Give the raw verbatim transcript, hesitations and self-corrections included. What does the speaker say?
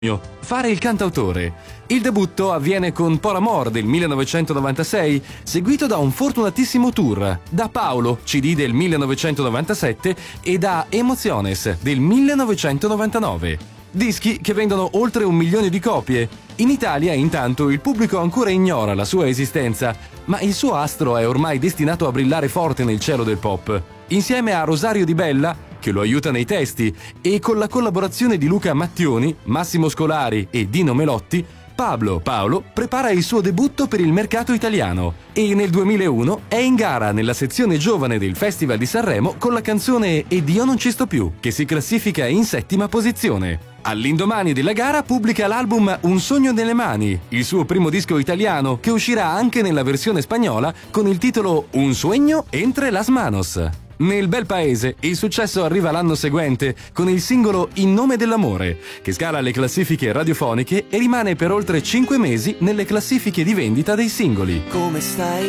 Fare il cantautore. Il debutto avviene con Por Amor del millenovecentonovantasei, seguito da un fortunatissimo tour, da Paolo, C D del millenovecentonovantasette, e da Emociones del millenovecentonovantanove. Dischi che vendono oltre un milione di copie. In Italia, intanto, il pubblico ancora ignora la sua esistenza, ma il suo astro è ormai destinato a brillare forte nel cielo del pop. Insieme a Rosario Di Bella, che lo aiuta nei testi, e con la collaborazione di Luca Mattioni, Massimo Scolari e Dino Melotti, Pablo Paolo prepara il suo debutto per il mercato italiano e nel duemilauno è in gara nella sezione giovane del Festival di Sanremo con la canzone Ed io non ci sto più, che si classifica in settima posizione. All'indomani della gara pubblica l'album Un sogno nelle mani, il suo primo disco italiano, che uscirà anche nella versione spagnola con il titolo Un sueño entre las manos. Nel bel paese il successo arriva l'anno seguente con il singolo In nome dell'amore, che scala le classifiche radiofoniche e rimane per oltre cinque mesi nelle classifiche di vendita dei singoli. Come stai?